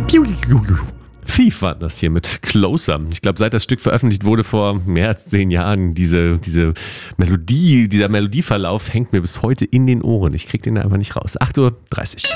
Thief war das hier mit Closer. Ich glaube, seit das Stück veröffentlicht wurde vor mehr als 10 Jahren, diese Melodie, dieser Melodieverlauf hängt mir bis heute in den Ohren. Ich kriege den da einfach nicht raus. 8:30 Uhr.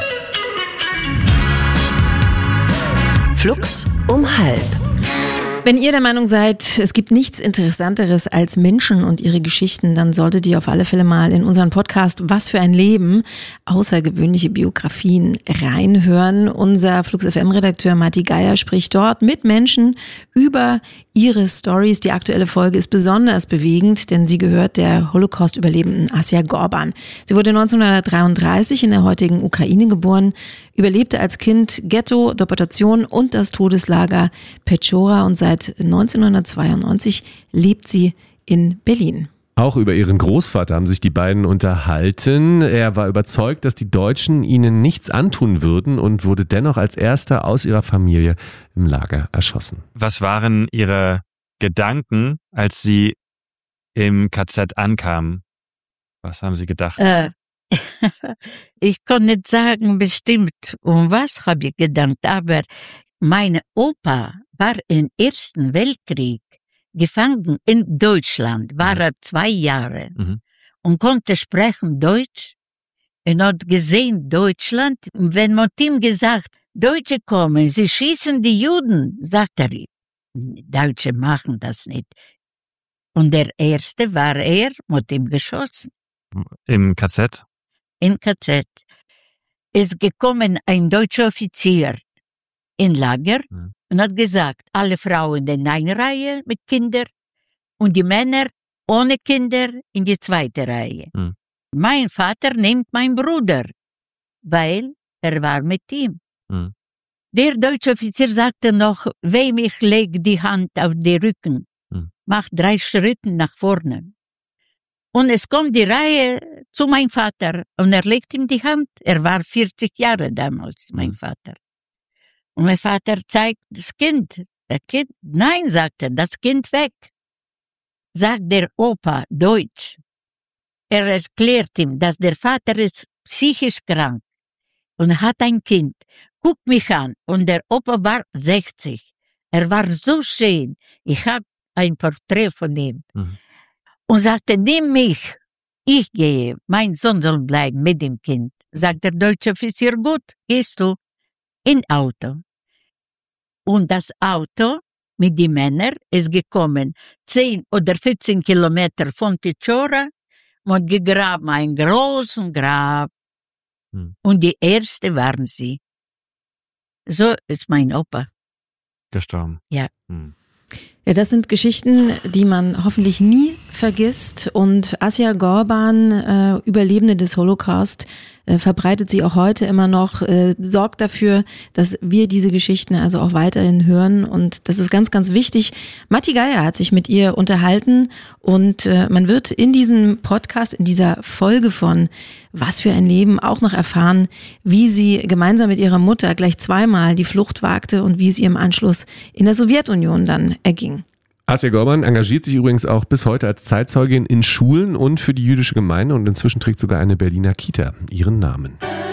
Flux um 4:30. Wenn ihr der Meinung seid, es gibt nichts Interessanteres als Menschen und ihre Geschichten, dann solltet ihr auf alle Fälle mal in unseren Podcast Was für ein Leben, außergewöhnliche Biografien reinhören. Unser Flux FM-Redakteur Matti Geier spricht dort mit Menschen über ihre Stories. Die aktuelle Folge ist besonders bewegend, denn sie gehört der Holocaust-Überlebenden Asja Gorban. Sie wurde 1933 in der heutigen Ukraine geboren, überlebte als Kind Ghetto, Deportation und das Todeslager Petchora und seit 1992 lebt sie in Berlin. Auch über ihren Großvater haben sich die beiden unterhalten. Er war überzeugt, dass die Deutschen ihnen nichts antun würden und wurde dennoch als erster aus ihrer Familie im Lager erschossen. Was waren Ihre Gedanken, als Sie im KZ ankamen? Was haben Sie gedacht? Ich kann nicht sagen bestimmt, um was habe ich gedacht, aber mein Opa war im Ersten Weltkrieg gefangen in Deutschland, war er 2 Jahre und konnte sprechen Deutsch und hat gesehen Deutschland. Und wenn man ihm gesagt, Deutsche kommen, sie schießen die Juden, sagt er, Deutsche machen das nicht. Und der Erste war mit ihm geschossen. Im KZ? Im KZ. Ist gekommen ein deutscher Offizier in Lager und hat gesagt, alle Frauen in eine Reihe mit Kindern und die Männer ohne Kinder in die 2. Reihe. Mein Vater nimmt meinen Bruder, weil er war mit ihm. Der deutsche Offizier sagte noch, wem ich leg die Hand auf den Rücken, mach 3 Schritte nach vorne. Und es kommt die Reihe zu meinem Vater und er legt ihm die Hand. Er war 40 Jahre damals, mein Vater. Und mein Vater zeigt das Kind. Der Kind, nein, sagt er, das Kind weg. Sagt der Opa Deutsch. Er erklärt ihm, dass der Vater ist psychisch krank und hat ein Kind. Guck mich an. Und der Opa war 60. Er war so schön. Ich habe ein Porträt von ihm. Und sagte, nimm mich. Ich gehe. Mein Sohn soll bleiben mit dem Kind. Sagt der deutsche Offizier, gut, gehst du. In Auto. Und das Auto mit den Männern ist gekommen 10 oder 15 Kilometer von Petchora und gegraben einen großen Grab. Und die Erste waren sie. So ist mein Opa gestorben. Ja. Ja, das sind Geschichten, die man hoffentlich nie vergisst. Und Asja Gorban, Überlebende des Holocaust, verbreitet sie auch heute immer noch, sorgt dafür, dass wir diese Geschichten also auch weiterhin hören. Und das ist ganz, ganz wichtig. Matti Geier hat sich mit ihr unterhalten und man wird in diesem Podcast, in dieser Folge von Was für ein Leben auch noch erfahren, wie sie gemeinsam mit ihrer Mutter gleich 2-mal die Flucht wagte und wie es ihr im Anschluss in der Sowjetunion dann erging. Asja Gorban engagiert sich übrigens auch bis heute als Zeitzeugin in Schulen und für die jüdische Gemeinde und inzwischen trägt sogar eine Berliner Kita ihren Namen.